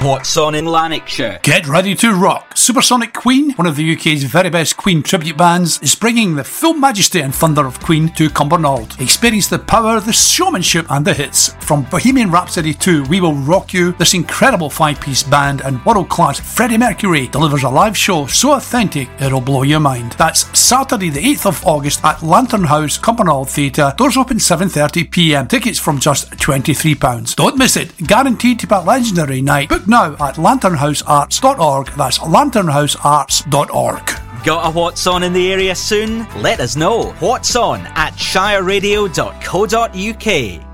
What's on in Lanarkshire? Get ready to rock. Supersonic Queen, one of the UK's very best Queen tribute bands, is bringing the full majesty and thunder of Queen to Cumbernauld. Experience the power, the showmanship and the hits. From Bohemian Rhapsody to We Will Rock You, this incredible five-piece band and world-class Freddie Mercury delivers a live show so authentic it'll blow your mind. That's Saturday the 8th of August at Lantern House, Cumbernauld Theatre. Doors open 7:30pm. Tickets from just £23. Don't miss it. Guaranteed to be a legendary night. Book now at lanternhousearts.org. That's lanternhousearts.org. Got a What's On in the area soon? Let us know. What's on at shireradio.co.uk.